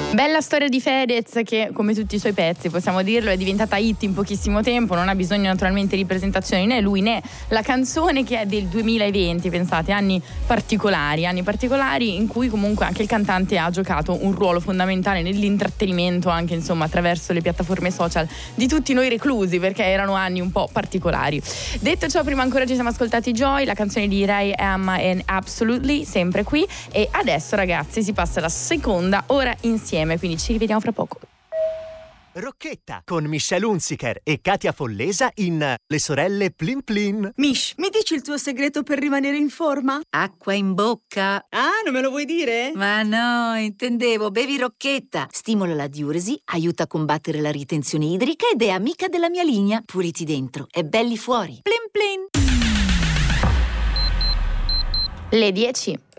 Bella storia di Fedez che, come tutti i suoi pezzi, possiamo dirlo, è diventata hit in pochissimo tempo, non ha bisogno naturalmente di presentazioni né lui né la canzone, che è del 2020, pensate, anni particolari in cui comunque anche il cantante ha giocato un ruolo fondamentale nell'intrattenimento, anche insomma attraverso le piattaforme social di tutti noi reclusi, perché erano anni un po' particolari. Detto ciò, prima ancora ci siamo ascoltati Joy, la canzone di Ray Emma and Absolutely, sempre qui, e adesso ragazzi si passa alla seconda ora insieme, quindi ci rivediamo fra poco. Rocchetta con Michelle Hunziker e Katia Follesa in Le sorelle Plin Plin. Mish, mi dici il tuo segreto per rimanere in forma? Acqua in bocca. Ah, non me lo vuoi dire? Ma no, intendevo, bevi Rocchetta. Stimola la diuresi, aiuta a combattere la ritenzione idrica ed è amica della mia linea. Puliti dentro e belli fuori. Plin plin. Le 10